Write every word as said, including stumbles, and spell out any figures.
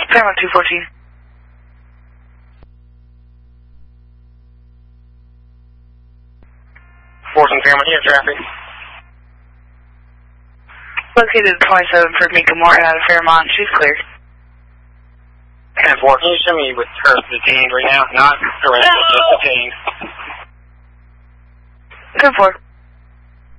Paramount two fourteen. fourteen Paramount, you have traffic. Located at twenty-seven for Mika Morton out of Fairmont. She's clear. ten four, can you show me with her detained right now? Not arrested, just detained. ten four.